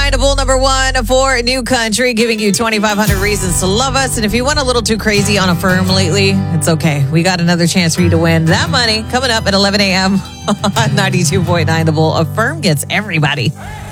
92.9 to Bull number one for New Country, giving you 2,500 reasons to love us. And if you went a little too crazy on Affirm lately, it's okay. We got another chance for you to win that money coming up at 11 a.m. on 92.9 The Bull. Affirm gets everybody.